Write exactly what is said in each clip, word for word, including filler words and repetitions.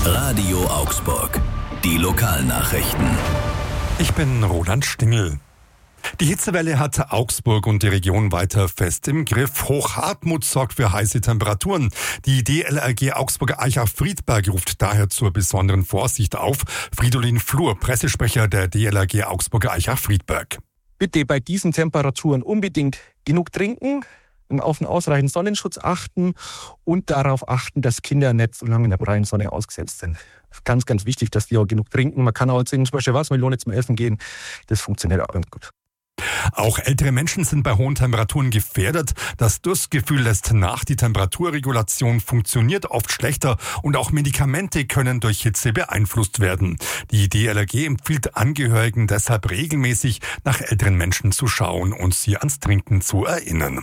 Radio Augsburg. Die Lokalnachrichten. Ich bin Roland Stingel. Die Hitzewelle hat Augsburg und die Region weiter fest im Griff. Hochhartmut sorgt für heiße Temperaturen. Die D L R G Augsburger Aichach-Friedberg ruft daher zur besonderen Vorsicht auf. Fridolin Flur, Pressesprecher der D L R G Augsburger Aichach-Friedberg. Bitte bei diesen Temperaturen unbedingt genug trinken, auf einen ausreichenden Sonnenschutz achten und darauf achten, dass Kinder nicht so lange in der prallen Sonne ausgesetzt sind. Ganz, ganz wichtig, dass die auch genug trinken. Man kann auch zum Beispiel Wassermelone zum Essen gehen. Das funktioniert auch ganz gut. Auch ältere Menschen sind bei hohen Temperaturen gefährdet. Das Durstgefühl lässt nach. Die Temperaturregulation funktioniert oft schlechter und auch Medikamente können durch Hitze beeinflusst werden. Die D L R G empfiehlt Angehörigen deshalb regelmäßig nach älteren Menschen zu schauen und sie ans Trinken zu erinnern.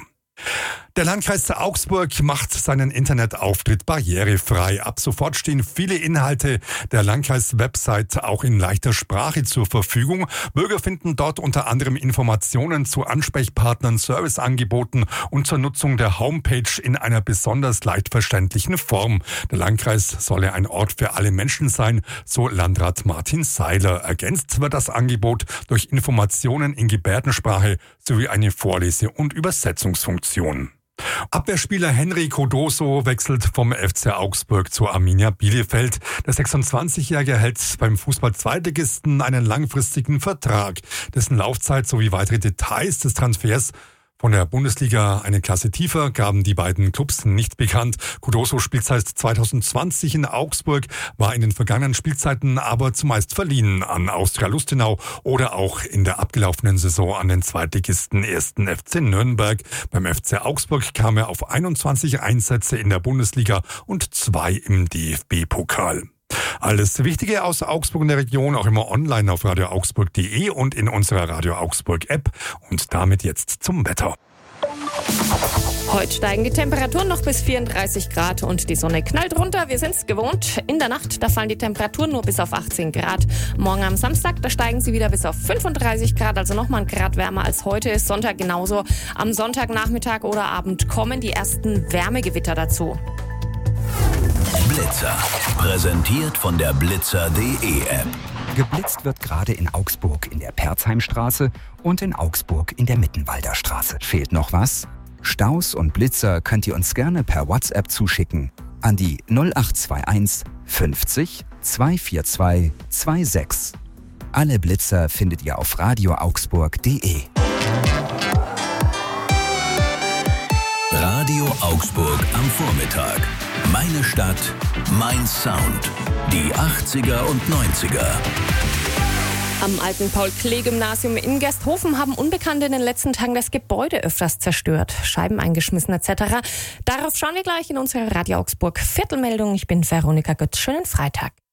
Der Landkreis Augsburg macht seinen Internetauftritt barrierefrei. Ab sofort stehen viele Inhalte der Landkreis-Website auch in leichter Sprache zur Verfügung. Bürger finden dort unter anderem Informationen zu Ansprechpartnern, Serviceangeboten und zur Nutzung der Homepage in einer besonders leicht verständlichen Form. Der Landkreis solle ein Ort für alle Menschen sein, so Landrat Martin Seiler. Ergänzt wird das Angebot durch Informationen in Gebärdensprache sowie eine Vorlese- und Übersetzungsfunktion. Abwehrspieler Henry Cardoso wechselt vom F C Augsburg zur Arminia Bielefeld. Der sechsundzwanzigjährige erhält beim Fußball-Zweitligisten einen langfristigen Vertrag. Dessen Laufzeit sowie weitere Details des Transfers von der Bundesliga eine Klasse tiefer gaben die beiden Clubs nicht bekannt. Cardoso spielt seit zweitausendzwanzig in Augsburg, war in den vergangenen Spielzeiten aber zumeist verliehen an Austria Lustenau oder auch in der abgelaufenen Saison an den Zweitligisten ersten F C Nürnberg. Beim F C Augsburg kam er auf einundzwanzig Einsätze in der Bundesliga und zwei im D F B-Pokal. Alles Wichtige aus Augsburg und der Region auch immer online auf radio augsburg punkt de und in unserer Radio Augsburg App. Und damit jetzt zum Wetter. Heute steigen die Temperaturen noch bis vierunddreißig Grad und die Sonne knallt runter. Wir sind es gewohnt. In der Nacht, da fallen die Temperaturen nur bis auf achtzehn Grad. Morgen am Samstag, da steigen sie wieder bis auf fünfunddreißig Grad, also nochmal ein Grad wärmer als heute. Ist Sonntag genauso. Am Sonntagnachmittag oder Abend kommen die ersten Wärmegewitter dazu. Blitzer. Präsentiert von der blitzer punkt de App. Geblitzt wird gerade in Augsburg in der Perzheimstraße und in Augsburg in der Mittenwalder Straße. Fehlt noch was? Staus und Blitzer könnt ihr uns gerne per WhatsApp zuschicken an die null acht zwei eins fünfzig zweihundertzweiundvierzig sechsundzwanzig. Alle Blitzer findet ihr auf radio augsburg punkt de. Radio Augsburg am Vormittag. Meine Stadt, mein Sound. Die achtziger und neunziger. Am alten Paul-Klee-Gymnasium in Gersthofen haben Unbekannte in den letzten Tagen das Gebäude öfters zerstört, Scheiben eingeschmissen et cetera. Darauf schauen wir gleich in unserer Radio Augsburg Viertelmeldung. Ich bin Veronika Götz. Schönen Freitag.